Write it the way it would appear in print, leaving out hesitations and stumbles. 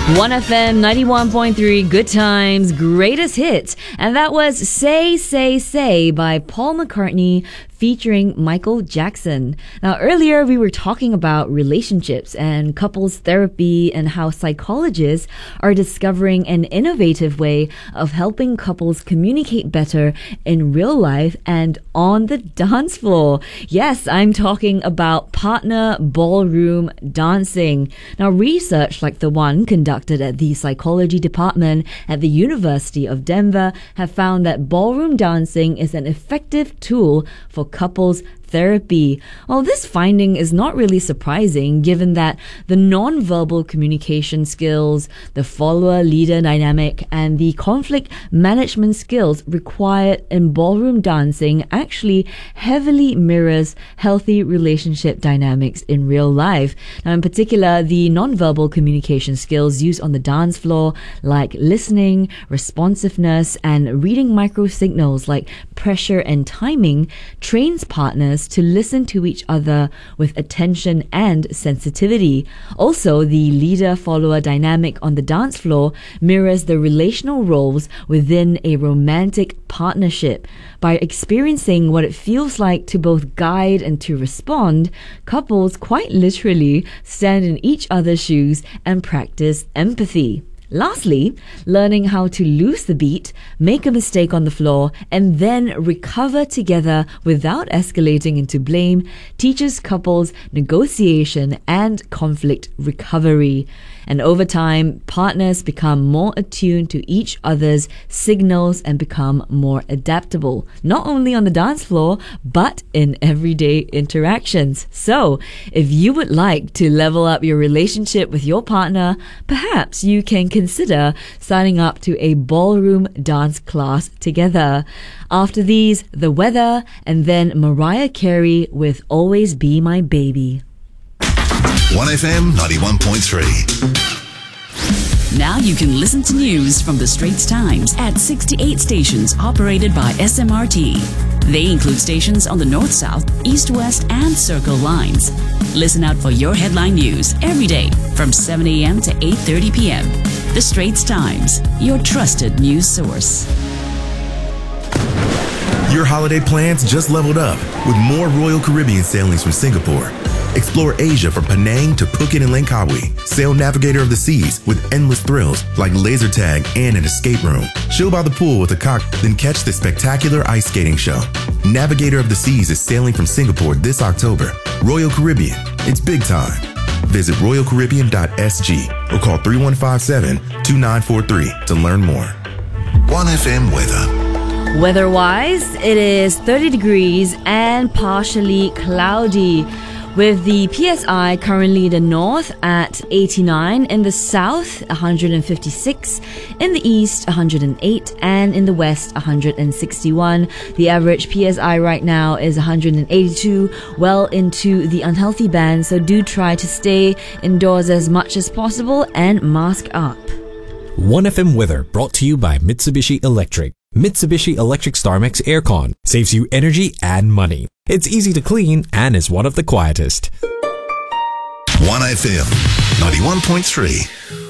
1FM 91.3, good times, greatest hits. And that was Say, Say, Say by Paul McCartney featuring Michael Jackson. Now, earlier we were talking about relationships and couples therapy and how psychologists are discovering an innovative way of helping couples communicate better in real life and on the dance floor. Yes, I'm talking about partner ballroom dancing. Now, research like the one conducted at the psychology department at the University of Denver have found that ballroom dancing is an effective tool for couples therapy. Well, this finding is not really surprising given that the non-verbal communication skills, the follower-leader dynamic, and the conflict management skills required in ballroom dancing actually heavily mirrors healthy relationship dynamics in real life. Now, in particular, the non-verbal communication skills used on the dance floor, like listening, responsiveness, and reading micro signals like pressure and timing, trains partners to listen to each other with attention and sensitivity. Also, the leader-follower dynamic on the dance floor mirrors the relational roles within a romantic partnership. By experiencing what it feels like to both guide and to respond, couples quite literally stand in each other's shoes and practice empathy. Lastly, learning how to lose the beat, make a mistake on the floor, and then recover together without escalating into blame teaches couples negotiation and conflict recovery. And over time, partners become more attuned to each other's signals and become more adaptable, not only on the dance floor, but in everyday interactions. So, if you would like to level up your relationship with your partner, perhaps you can consider signing up to a ballroom dance class together. After these, The Weather, and then Mariah Carey with Always Be My Baby. 1FM 91.3. Now you can listen to news from the Straits Times at 68 stations operated by SMRT. They include stations on the North, South, East, West, and Circle lines. Listen out for your headline news every day from 7 a.m. to 8:30 p.m. The Straits Times, your trusted news source. Your holiday plans just leveled up with more Royal Caribbean sailings from Singapore. Explore Asia from Penang to Phuket and Langkawi. Sail Navigator of the Seas with endless thrills like laser tag and an escape room. Chill by the pool with a cocktail, then catch the spectacular ice skating show. Navigator of the Seas is sailing from Singapore this October. Royal Caribbean, it's big time. Visit royalcaribbean.sg or call 3157-2943 to learn more. 1FM weather. Weather-wise, it is 30 degrees and partially cloudy, with the PSI currently in the north at 89, in the south 156, in the east 108, and in the west 161. The average PSI right now is 182, well into the unhealthy band, so do try to stay indoors as much as possible and mask up. 1FM weather brought to you by Mitsubishi Electric. Mitsubishi Electric StarMax Aircon saves you energy and money. It's easy to clean and is one of the quietest. 1FM 91.3.